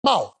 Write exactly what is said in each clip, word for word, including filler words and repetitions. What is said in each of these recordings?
mouth.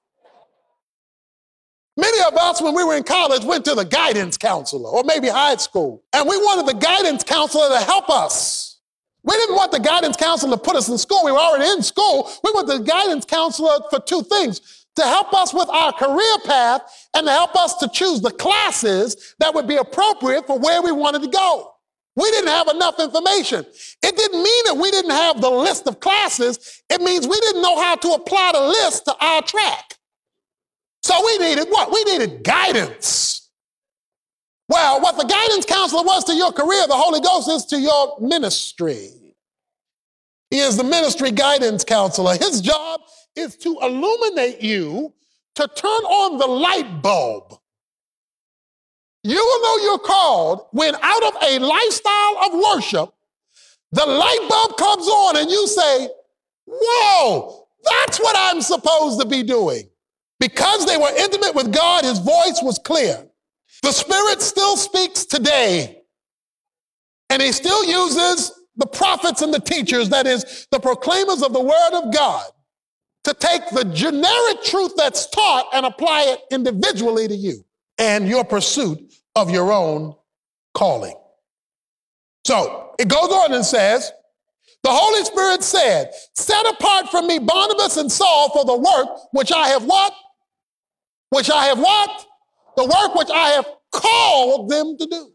Many of us, when we were in college, went to the guidance counselor or maybe high school, and we wanted the guidance counselor to help us. We didn't want the guidance counselor to put us in school. We were already in school. We wanted the guidance counselor for two things: to help us with our career path and to help us to choose the classes that would be appropriate for where we wanted to go. We didn't have enough information. It didn't mean that we didn't have the list of classes. It means we didn't know how to apply the list to our track. So we needed what? We needed guidance. Well, what the guidance counselor was to your career, the Holy Ghost is to your ministry. He is the ministry guidance counselor. His job is to illuminate you, to turn on the light bulb. You will know you're called when out of a lifestyle of worship, the light bulb comes on and you say, whoa, that's what I'm supposed to be doing. Because they were intimate with God, his voice was clear. The Spirit still speaks today, and he still uses the prophets and the teachers, that is, the proclaimers of the word of God, to take the generic truth that's taught and apply it individually to you and your pursuit of your own calling. So it goes on and says, the Holy Spirit said, set apart from me Barnabas and Saul for the work which I have what? Which I have what? The work which I have called them to do.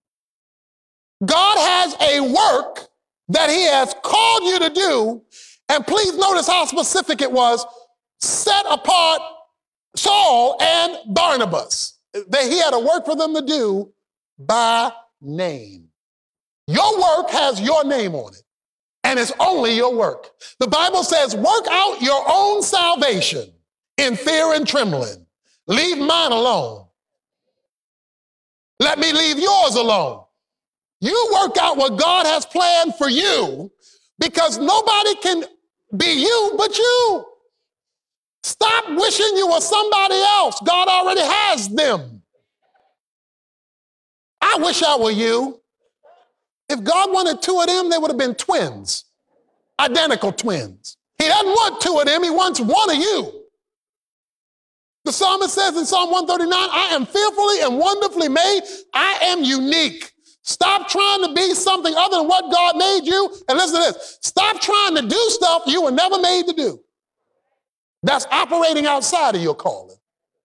God has a work that he has called you to do, and please notice how specific it was. Set apart Saul and Barnabas. They, he had a work for them to do by name. Your work has your name on it, and it's only your work. The Bible says, work out your own salvation in fear and trembling. Leave mine alone. Let me leave yours alone. You work out what God has planned for you, because nobody can be you but you. Stop wishing you were somebody else. God already has them. I wish I were you. If God wanted two of them, they would have been twins, identical twins. He doesn't want two of them. He wants one of you. The psalmist says in Psalm one thirty-nine, I am fearfully and wonderfully made. I am unique. Stop trying to be something other than what God made you. And listen to this. Stop trying to do stuff you were never made to do. That's operating outside of your calling.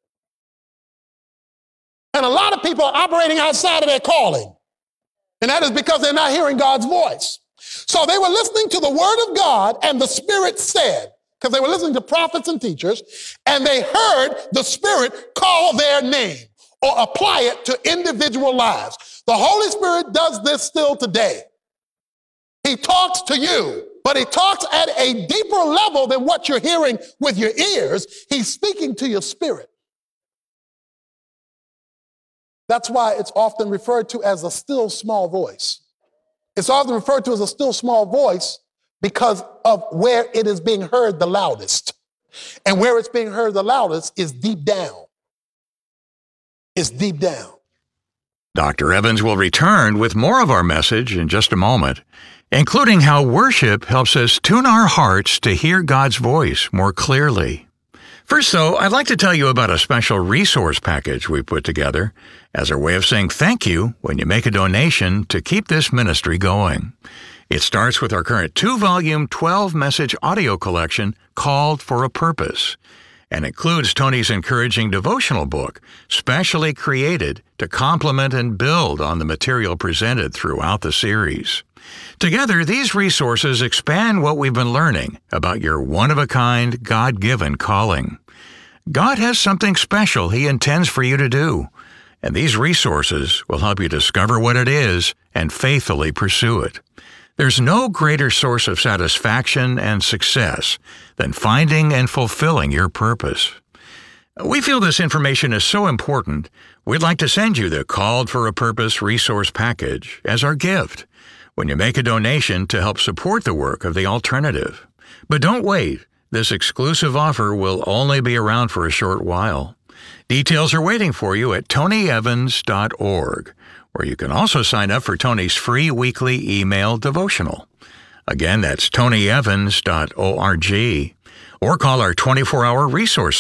And a lot of people are operating outside of their calling. And that is because they're not hearing God's voice. So they were listening to the word of God, and the Spirit said, because they were listening to prophets and teachers, and they heard the Spirit call their name or apply it to individual lives. The Holy Spirit does this still today. He talks to you, but he talks at a deeper level than what you're hearing with your ears. He's speaking to your spirit. That's why it's often referred to as a still small voice. It's often referred to as a still small voice because of where it is being heard the loudest. And where it's being heard the loudest is deep down. It's deep down. Doctor Evans will return with more of our message in just a moment, including how worship helps us tune our hearts to hear God's voice more clearly. First, though, I'd like to tell you about a special resource package we put together as our way of saying thank you when you make a donation to keep this ministry going. It starts with our current two-volume, twelve-message audio collection, Called for a Purpose, and includes Tony's encouraging devotional book, specially created to complement and build on the material presented throughout the series. Together, these resources expand what we've been learning about your one-of-a-kind, God-given calling. God has something special he intends for you to do, and these resources will help you discover what it is and faithfully pursue it. There's no greater source of satisfaction and success than finding and fulfilling your purpose. We feel this information is so important, we'd like to send you the Called for a Purpose resource package as our gift when you make a donation to help support the work of The Alternative. But don't wait. This exclusive offer will only be around for a short while. Details are waiting for you at tony evans dot org, where you can also sign up for Tony's free weekly email devotional. Again, that's tony evans dot org. or call our twenty-four hour resource